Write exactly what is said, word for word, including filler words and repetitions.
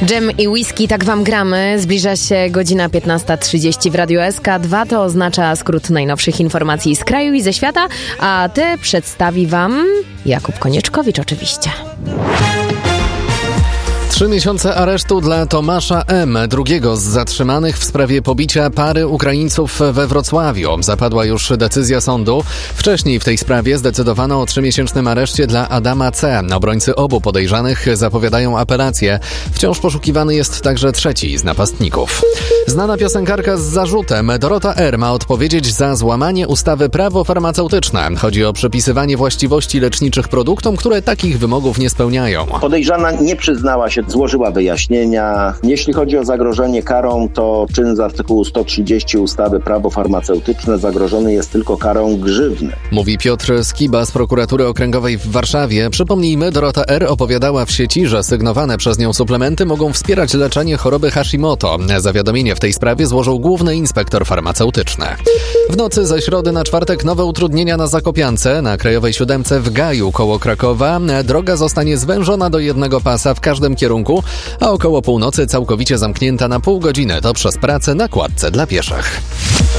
Dżem i whisky, tak wam gramy. Zbliża się godzina piętnasta trzydzieści w Radiu S K dwa. To oznacza skrót najnowszych informacji z kraju i ze świata, a te przedstawi wam Jakub Konieczkowicz oczywiście. Trzy miesiące aresztu dla Tomasza M., drugiego z zatrzymanych w sprawie pobicia pary Ukraińców we Wrocławiu. Zapadła już decyzja sądu. Wcześniej w tej sprawie zdecydowano o trzymiesięcznym areszcie dla Adama C. Obrońcy obu podejrzanych zapowiadają apelację. Wciąż poszukiwany jest także trzeci z napastników. Znana piosenkarka z zarzutem Dorota R. ma odpowiedzieć za złamanie ustawy Prawo farmaceutyczne. Chodzi o przypisywanie właściwości leczniczych produktom, które takich wymogów nie spełniają. Podejrzana nie przyznała się, złożyła wyjaśnienia. Jeśli chodzi o zagrożenie karą, to czyn z artykułu sto trzydzieści ustawy Prawo farmaceutyczne zagrożony jest tylko karą grzywny. Mówi Piotr Skiba z Prokuratury Okręgowej w Warszawie. Przypomnijmy, Dorota R. opowiadała w sieci, że sygnowane przez nią suplementy mogą wspierać leczenie choroby Hashimoto. Zawiadomienie w tej sprawie złożył główny inspektor farmaceutyczny. W nocy ze środy na czwartek nowe utrudnienia na Zakopiance. Na Krajowej Siódemce w Gaju koło Krakowa droga zostanie zwężona do jednego pasa w każdym kierunku, a około północy całkowicie zamknięta na pół godziny. To przez pracę na kładce dla pieszych.